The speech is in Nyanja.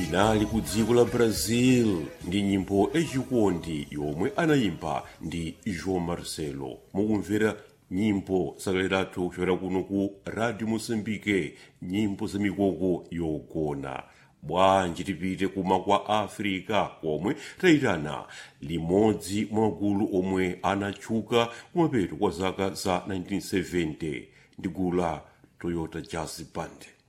linali ku dziko la Brazil ndi nyimbo yachikondi yomwe anayimba ndi João Marcelo. Mukumvera nyimbo zakalekatu kuchokera kuno ku Radio Moçambique, nyimbo za mikoko yogona. Bwanji tipite kuma kwa Africa komwe tayitana limodzi mwa gulu omwe anatchuka kumapeto kwa zaka za 1970 ndi gulu la Toyota Jazz Band.